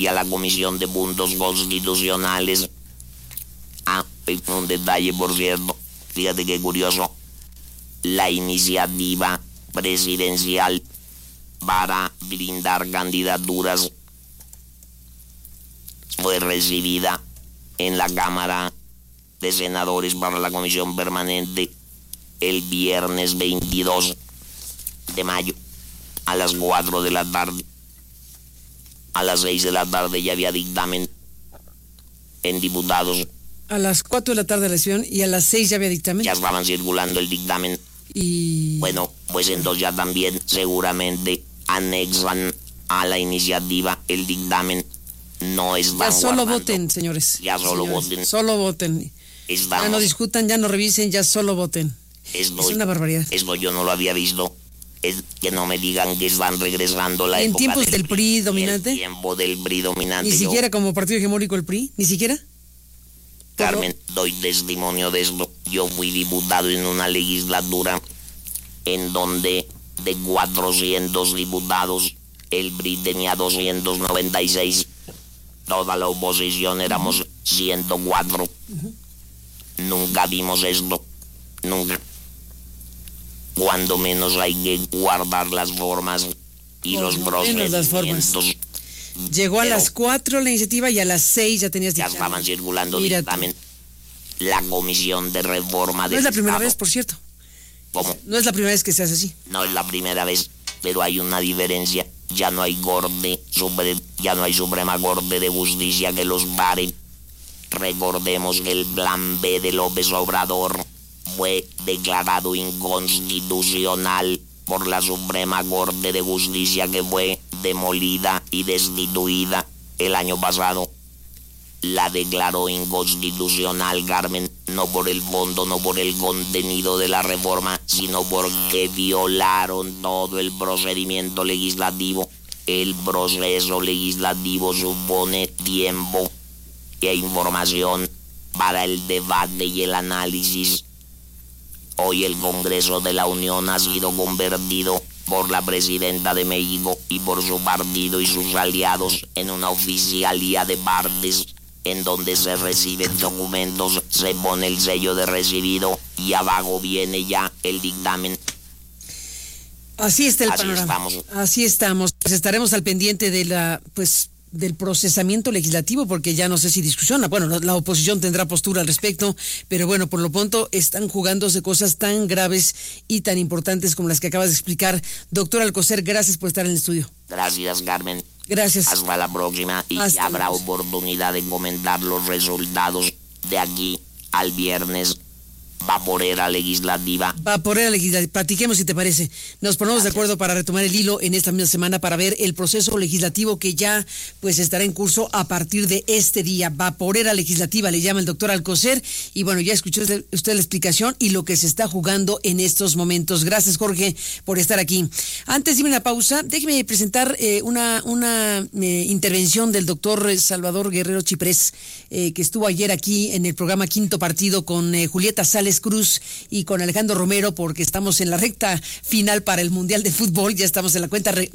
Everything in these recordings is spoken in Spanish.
y a la Comisión de Puntos Constitucionales. Un detalle, por cierto, fíjate qué curioso, la iniciativa presidencial para blindar candidaturas fue recibida en la Cámara de Senadores para la Comisión Permanente el viernes 22 de mayo a las 4 de la tarde. A las 6 de la tarde ya había dictamen en diputados. A las 4 de la tarde la sesión y a las 6 ya había dictamen. Ya estaban circulando el dictamen. Y bueno, pues entonces ya también seguramente anexan a la iniciativa el dictamen. No es ya solo voten, señores. Ya solo voten. Solo voten. Estamos. Ya no discutan, ya no revisen, ya solo voten. Es una barbaridad. Esto yo no lo había visto. Es que no me digan que están regresando la época. ¿En tiempos del PRI dominante? En tiempo del PRI dominante. Ni siquiera como partido hegemónico el PRI, ni siquiera. Carmen, doy testimonio de esto. Yo fui diputado en una legislatura en donde de 400 diputados, el PRI tenía 296. Toda la oposición éramos 104. Nunca vimos esto. Nunca. Cuando menos hay que guardar las formas y los procedimientos. Llegó a las 4 la iniciativa y a las 6 ya tenías dictamen. Ya estaban circulando dictamen. La Comisión de Reforma del No es la primera Estado. vez, por cierto. ¿Cómo? No es la primera vez que se hace así. No es la primera vez, pero hay una diferencia. Ya no hay ya no hay Suprema Corte de Justicia que los pare. Recordemos que el plan B de López Obrador fue declarado inconstitucional por la Suprema Corte de Justicia, que fue demolida y destituida el año pasado. La declaró inconstitucional, Carmen, no por el fondo, no por el contenido de la reforma, sino porque violaron todo el procedimiento legislativo. El proceso legislativo supone tiempo e información para el debate y el análisis. Hoy el Congreso de la Unión ha sido convertido por la presidenta de México y por su partido y sus aliados en una oficialía de partes, en donde se reciben documentos, se pone el sello de recibido y abajo viene ya el dictamen. Así está el panorama. Así estamos. Pues estaremos al pendiente de del procesamiento legislativo, porque ya no sé si discusión, bueno, la oposición tendrá postura al respecto, pero bueno, por lo pronto están jugándose cosas tan graves y tan importantes como las que acabas de explicar. Doctor Alcocer, gracias por estar en el estudio. Gracias, Carmen. Gracias. Hasta la próxima y ya habrá oportunidad de comentar los resultados de aquí al viernes. Vaporera legislativa. Platiquemos, si te parece. Nos ponemos de acuerdo para retomar el hilo en esta misma semana para ver el proceso legislativo que ya pues estará en curso a partir de este día. Vaporera legislativa le llama el doctor Alcocer. Y bueno, ya escuchó usted la explicación y lo que se está jugando en estos momentos. Gracias, Jorge, por estar aquí. Antes de irme a la pausa, déjeme presentar una intervención del doctor Salvador Guerrero Chiprés, que estuvo ayer aquí en el programa Quinto Partido con Julieta Sales Cruz y con Alejandro Romero, porque estamos en la recta final para el Mundial de Fútbol. Ya estamos en la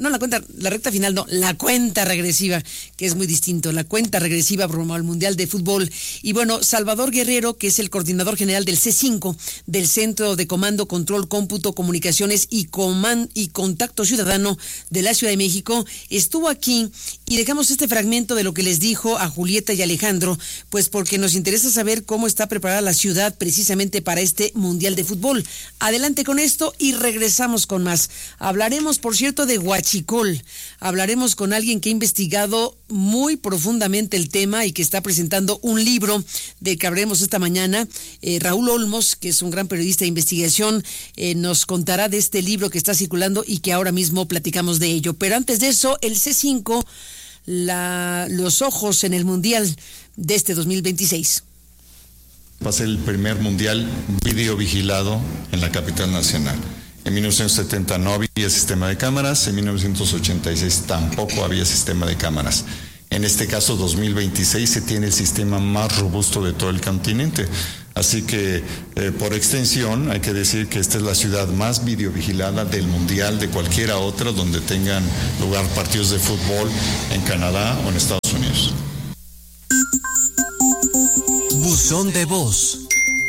cuenta regresiva, que es muy distinto, la cuenta regresiva rumbo al Mundial de Fútbol. Y bueno, Salvador Guerrero, que es el coordinador general del C5, del Centro de Comando, Control, Cómputo, Comunicaciones y Contacto Ciudadano de la Ciudad de México, estuvo aquí y dejamos este fragmento de lo que les dijo a Julieta y Alejandro, pues porque nos interesa saber cómo está preparada la ciudad precisamente para este Mundial de Fútbol. Adelante con esto y regresamos con más. Hablaremos, por cierto, de Huachicol. Hablaremos con alguien que ha investigado muy profundamente el tema y que está presentando un libro del que hablaremos esta mañana. Raúl Olmos, que es un gran periodista de investigación, nos contará de este libro que está circulando y que ahora mismo platicamos de ello. Pero antes de eso, el C5, los ojos en el Mundial de este 2026. Va a ser el primer mundial video vigilado en la capital nacional. En 1970 no había sistema de cámaras, en 1986 tampoco había sistema de cámaras. En este caso, 2026, se tiene el sistema más robusto de todo el continente. Así que, por extensión, hay que decir que esta es la ciudad más videovigilada del mundial, de cualquiera otra donde tengan lugar partidos de fútbol en Canadá o en Estados Unidos. Buzón de voz.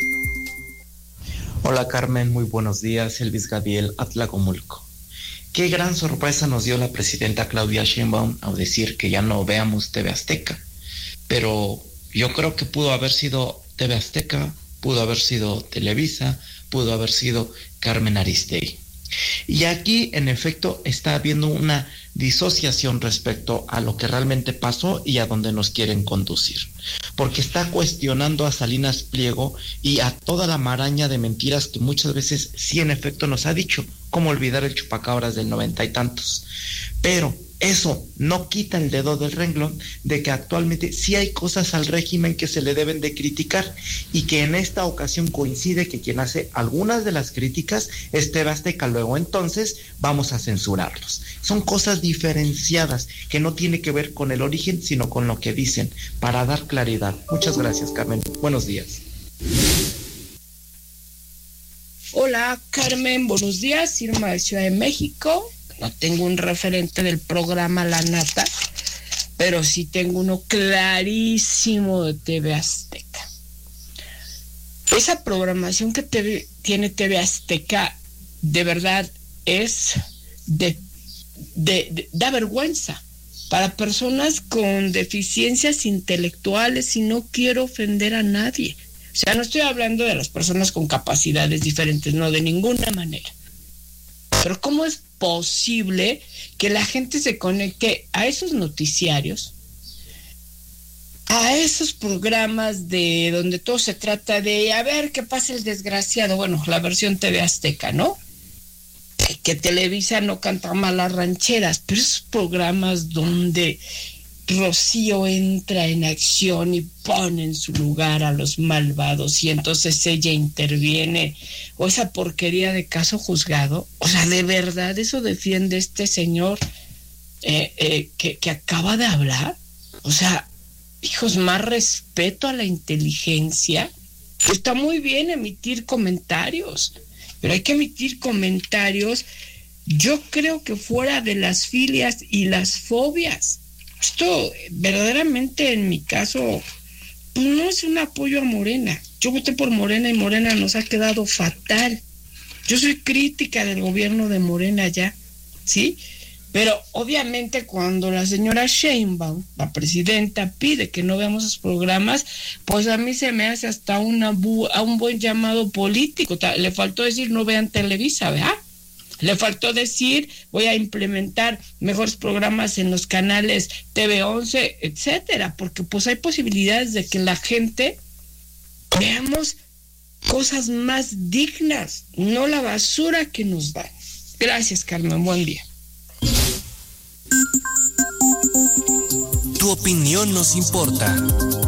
Hola Carmen, muy buenos días. Elvis Gadiel, Atlacomulco. Qué gran sorpresa nos dio la presidenta Claudia Sheinbaum al decir que ya no veamos TV Azteca. Pero yo creo que pudo haber sido TV Azteca, pudo haber sido Televisa, pudo haber sido Carmen Aristegui. Y aquí, en efecto, está habiendo una disociación respecto a lo que realmente pasó y a dónde nos quieren conducir. Porque está cuestionando a Salinas Pliego y a toda la maraña de mentiras que muchas veces sí en efecto nos ha dicho, como olvidar el chupacabras del 90 y tantos. Pero eso no quita el dedo del renglón de que actualmente sí hay cosas al régimen que se le deben de criticar y que en esta ocasión coincide que quien hace algunas de las críticas es TV Azteca, luego entonces vamos a censurarlos. Son cosas diferenciadas que no tiene que ver con el origen sino con lo que dicen, para dar claridad. Muchas gracias, Carmen. Buenos días. Hola Carmen, buenos días. Irma de Ciudad de México. No tengo un referente del programa La Nata, pero sí tengo uno clarísimo de TV Azteca. Esa programación que tiene TV Azteca de verdad es da vergüenza para personas con deficiencias intelectuales, y no quiero ofender a nadie. O sea, no estoy hablando de las personas con capacidades diferentes, no, de ninguna manera. Pero ¿cómo es posible que la gente se conecte a esos noticiarios, a esos programas de donde todo se trata de a ver qué pasa el desgraciado? Bueno, la versión TV Azteca, ¿no? Que Televisa no canta malas rancheras, pero esos programas donde Rocío entra en acción y pone en su lugar a los malvados y entonces ella interviene, o esa porquería de Caso Juzgado, o sea, de verdad eso defiende este señor que acaba de hablar. O sea, hijos, más respeto a la inteligencia. Está muy bien emitir comentarios, pero hay que emitir comentarios, yo creo que fuera de las filias y las fobias. Esto verdaderamente en mi caso pues no es un apoyo a Morena. Yo voté por Morena y Morena nos ha quedado fatal. Yo soy crítica del gobierno de Morena ya, ¿sí? Pero obviamente cuando la señora Sheinbaum, la presidenta, pide que no veamos esos programas, pues a mí se me hace hasta un buen llamado político. Le faltó decir no vean Televisa, ¿verdad? Le faltó decir voy a implementar mejores programas en los canales TV11, etcétera, porque pues hay posibilidades de que la gente veamos cosas más dignas, no la basura que nos dan. Gracias, Carmen, buen día. Tu opinión nos importa.